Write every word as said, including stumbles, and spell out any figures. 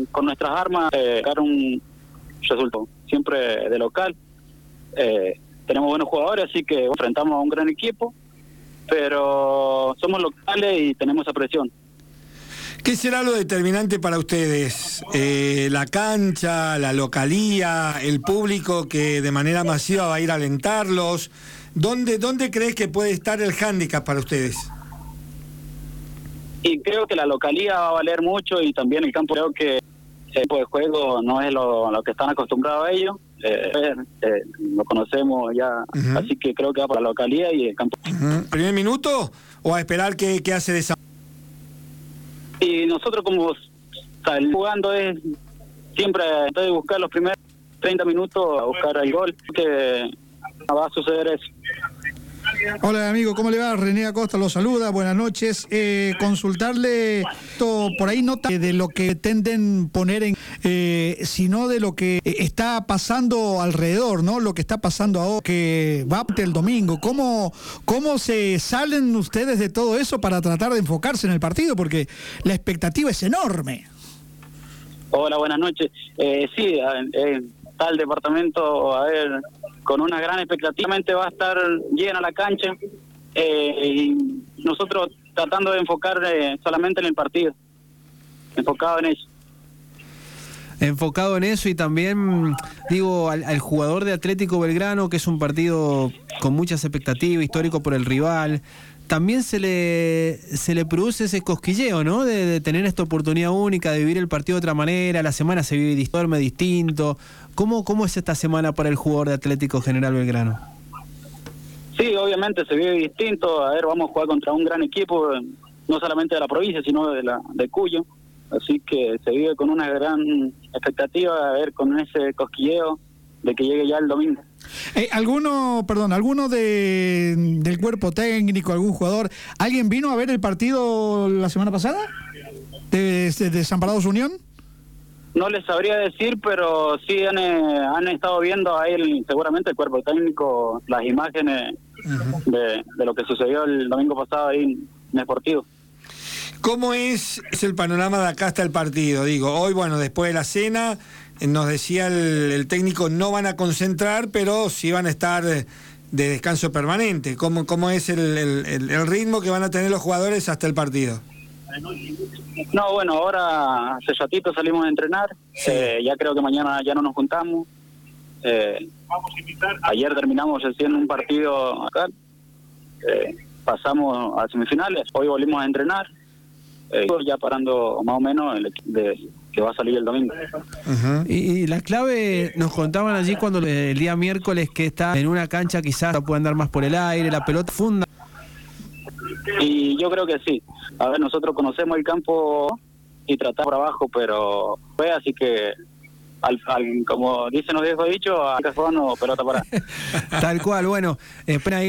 con nuestras armas eh, sacar un resultado, siempre de local. Eh, tenemos buenos jugadores, así que enfrentamos a un gran equipo, pero somos locales y tenemos esa presión. ¿Qué será lo determinante para ustedes? Eh, ¿La cancha, la localía, el público que de manera masiva va a ir a alentarlos? ¿Dónde, dónde crees que puede estar el hándicap para ustedes? Y creo que la localía va a valer mucho, y también el campo. Creo que el tipo de juego no es lo, a lo que están acostumbrados ellos. Eh, eh, lo conocemos ya, uh-huh. Así que creo que va para la localía y el campo. Uh-huh. ¿Primer minuto o a esperar que, que hace de esa? Y nosotros, como o sea, el jugando es siempre tratar de buscar los primeros treinta minutos a buscar el gol, que va a suceder eso. Hola amigo, ¿cómo le va? René Acosta lo saluda, buenas noches. Eh, consultarle esto, por ahí no de lo que pretenden poner en, eh, sino de lo que está pasando alrededor, ¿no? Lo que está pasando ahora, que va el domingo. ¿Cómo, cómo se salen ustedes de todo eso para tratar de enfocarse en el partido? Porque la expectativa es enorme. Hola, buenas noches. Eh, sí, eh, está el departamento, a ver, con una gran expectativa, va a estar llena la cancha, eh, y nosotros tratando de enfocar eh, solamente en el partido, enfocado en eso. Enfocado en eso, y también, digo, al, al jugador de Atlético Belgrano, que es un partido con muchas expectativas, histórico por el rival, también se le se le produce ese cosquilleo, ¿no? De, de tener esta oportunidad única, de vivir el partido de otra manera, la semana se vive duerme distinto. ¿Cómo, ¿Cómo es esta semana para el jugador de Atlético General Belgrano? Sí, obviamente se vive distinto. A ver, vamos a jugar contra un gran equipo, no solamente de la provincia, sino de la de Cuyo. Así que se vive con una gran expectativa, a ver, con ese cosquilleo de que llegue ya el domingo. Eh, ¿Alguno, perdón, alguno de, del cuerpo técnico, algún jugador, alguien vino a ver el partido la semana pasada de, de Desamparados Unión? No les sabría decir, pero sí han, eh, han estado viendo ahí seguramente el cuerpo técnico, las imágenes uh-huh. de, de lo que sucedió el domingo pasado ahí en el Sportivo. ¿Cómo es, es el panorama de acá hasta el partido? Digo, hoy, bueno, después de la cena, nos decía el, el técnico, no van a concentrar, pero sí van a estar de, de descanso permanente. ¿Cómo, cómo es el, el, el ritmo que van a tener los jugadores hasta el partido? No, bueno, ahora hace ratito salimos a entrenar, sí. eh, ya creo que mañana ya no nos juntamos. Eh, ayer terminamos recién un partido acá, eh, pasamos a semifinales, hoy volvimos a entrenar, eh, ya parando más o menos el de, que va a salir el domingo. Uh-huh. y, y la clave, nos contaban allí cuando el día miércoles, que está en una cancha quizás puede andar más por el aire, la pelota funda. Y yo creo que sí. A ver, nosotros conocemos el campo y tratamos por abajo, pero fue así que, al, al, como dicen los viejos dichos, a cajón o pelota para. Tal cual, bueno, espera ahí.